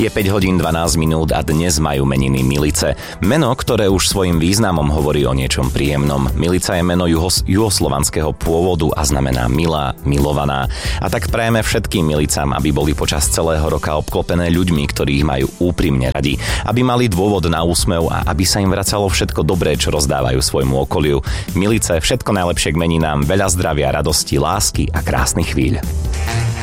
Je 5 hodín 12 minút a dnes majú meniny Milice. Meno, ktoré už svojim významom hovorí o niečom príjemnom. Milica je meno juhoslovanského pôvodu a znamená milá, milovaná. A tak prajeme všetkým Milicám, aby boli počas celého roka obklopené ľuďmi, ktorí ich majú úprimne radi. Aby mali dôvod na úsmev a aby sa im vracalo všetko dobré, čo rozdávajú svojmu okoliu. Milice, všetko najlepšie k meninám, veľa zdravia, radosti, lásky a krásnych chvíľ.